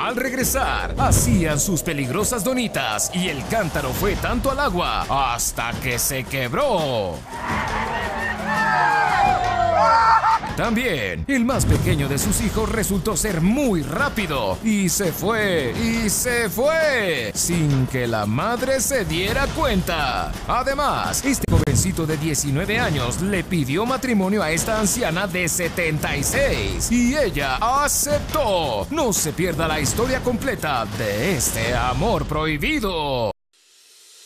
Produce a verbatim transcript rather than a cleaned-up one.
Al regresar, hacían sus peligrosas donitas y el cántaro fue tanto al agua hasta que se quebró. También, el más pequeño de sus hijos resultó ser muy rápido y se fue, y se fue, sin que la madre se diera cuenta. Además, este jovencito de diecinueve años le pidió matrimonio a esta anciana de setenta y seis y ella aceptó. No se pierda la historia completa de este amor prohibido.